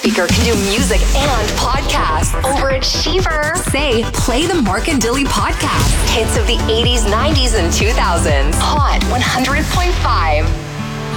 speaker can do music and podcasts over at Sheever. Say, play the Mark and Dilly podcast. Hits of the 80s, 90s, and 2000s. Hot 100.5.